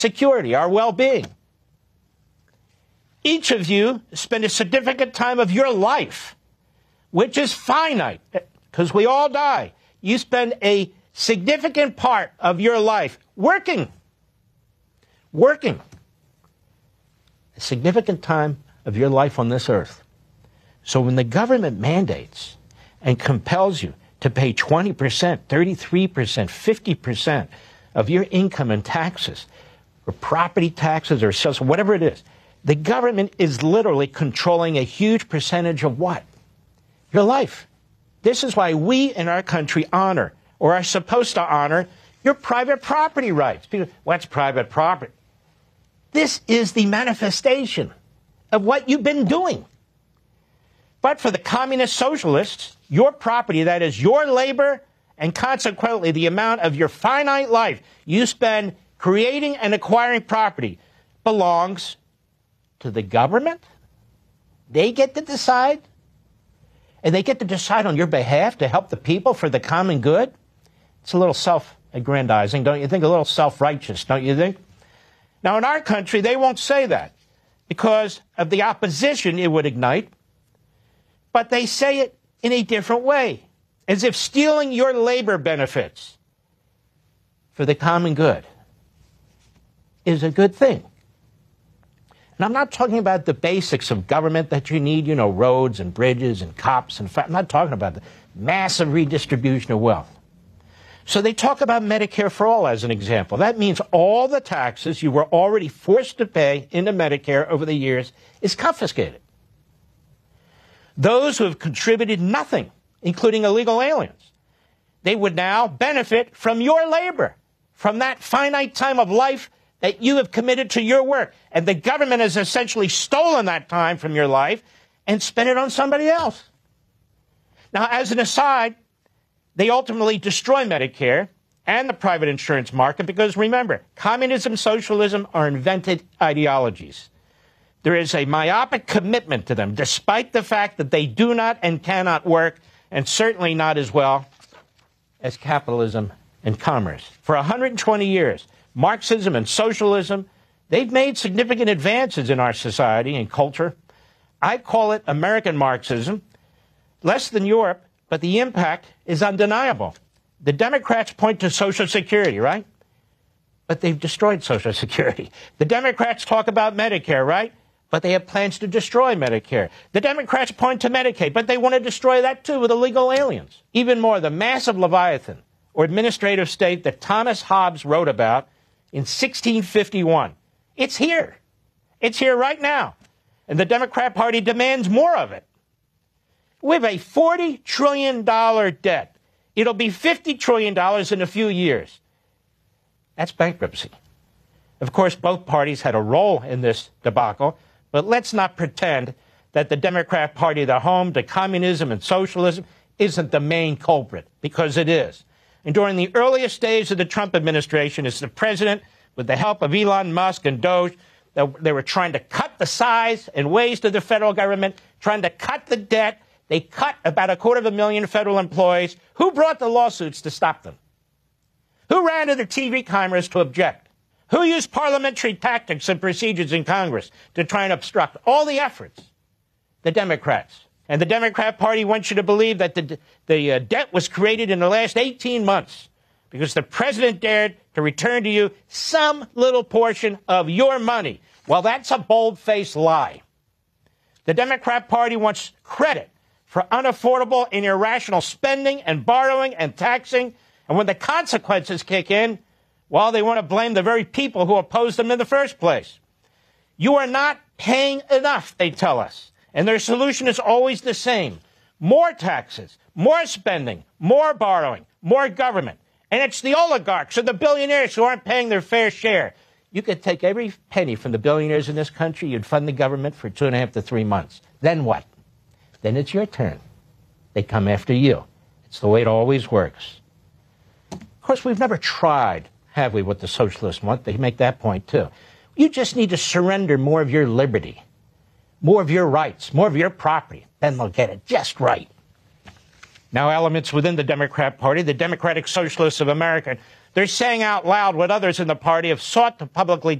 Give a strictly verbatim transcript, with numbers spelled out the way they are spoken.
security, our well-being. Each of you spend a significant time of your life, which is finite, because we all die. You spend a significant part of your life working. Working. A significant time of your life on this earth. So when the government mandates and compels you to pay twenty percent, thirty-three percent, fifty percent of your income in taxes, or property taxes, or sales, whatever it is, the government is literally controlling a huge percentage of what? Your life. This is why we in our country honor, or are supposed to honor, your private property rights. People, what's private property? This is the manifestation of what you've been doing. But for the communist socialists, your property, that is your labor, and consequently the amount of your finite life you spend creating and acquiring property, belongs to the government. They get to decide. And they get to decide on your behalf to help the people for the common good. It's a little self-aggrandizing, don't you think? A little self-righteous, don't you think? Now, in our country, they won't say that because of the opposition it would ignite. But they say it in a different way, as if stealing your labor benefits for the common good is a good thing. And I'm not talking about the basics of government that you need, you know, roads and bridges and cops and I'm not talking about the massive redistribution of wealth. So they talk about Medicare for all as an example. That means all the taxes you were already forced to pay into Medicare over the years is confiscated. Those who have contributed nothing, including illegal aliens, they would now benefit from your labor, from that finite time of life that you have committed to your work. And the government has essentially stolen that time from your life and spent it on somebody else. Now, as an aside, they ultimately destroy Medicare and the private insurance market because, remember, communism and socialism are invented ideologies. There is a myopic commitment to them, despite the fact that they do not and cannot work, and certainly not as well as capitalism and commerce. For one hundred twenty years, Marxism and socialism, they've made significant advances in our society and culture. I call it American Marxism, less than Europe, but the impact is undeniable. The Democrats point to Social Security, right? But they've destroyed Social Security. The Democrats talk about Medicare, right? But they have plans to destroy Medicare. The Democrats point to Medicaid, but they want to destroy that too with illegal aliens. Even more, the massive Leviathan, or administrative state that Thomas Hobbes wrote about in sixteen fifty-one. It's here. It's here right now. And the Democrat Party demands more of it. We have a forty trillion dollars debt. It'll be fifty trillion dollars in a few years. That's bankruptcy. Of course, both parties had a role in this debacle, but let's not pretend that the Democrat Party, the home to communism and socialism, isn't the main culprit, because it is. And during the earliest days of the Trump administration, as the president, with the help of Elon Musk and Doge, they were trying to cut the size and ways to the federal government, trying to cut the debt. They cut about a quarter of a million federal employees. Who brought the lawsuits to stop them? Who ran to the T V cameras to object? Who used parliamentary tactics and procedures in Congress to try and obstruct all the efforts? The Democrats. And the Democrat Party wants you to believe that the, the uh, debt was created in the last eighteen months because the president dared to return to you some little portion of your money. Well, that's a bold-faced lie. The Democrat Party wants credit for unaffordable and irrational spending and borrowing and taxing. And when the consequences kick in, well, they want to blame the very people who opposed them in the first place. You are not paying enough, they tell us. And their solution is always the same. More taxes, more spending, more borrowing, more government. And it's the oligarchs or the billionaires who aren't paying their fair share. You could take every penny from the billionaires in this country, you'd fund the government for two and a half to three months. Then what? Then it's your turn. They come after you. It's the way it always works. Of course, we've never tried, have we, what the socialists want? They make that point, too. You just need to surrender more of your liberty, more of your rights, more of your property. Then they'll get it just right. Now, elements within the Democrat Party, the Democratic Socialists of America, They're saying out loud what others in the party have sought to publicly